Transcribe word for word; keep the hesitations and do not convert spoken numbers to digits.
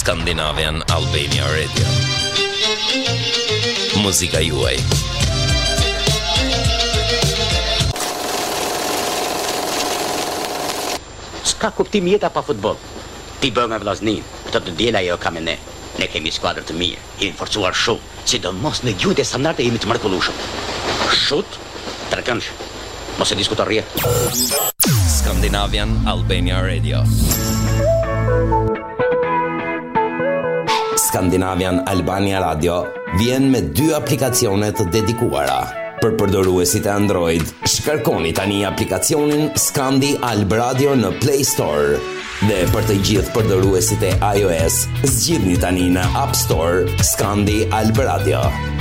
Scandinavian Albania Radio. Muzika juaj. Ska kuptim jeta pa futboll. Ti bë me vllaznin, këtë të djela jo kam e ne. Ne kemi skuadrë të mirë, jemi forcuar shumë, sidomos në gjuhët e standarde jemi të mrekullueshëm. Shut, trekënsh. Mos e diskuto rrje. Scandinavian Albania Radio. Scandinavian Albania Radio vjen me dy aplikacione të dedikuara. Për përdoruesit e Android, shkarkoni tani aplikacionin Scandi Alb Radio në Play Store. Dhe për të gjithë përdoruesit e iOS, zgjidhni tani në App Store Scandi Alb Radio.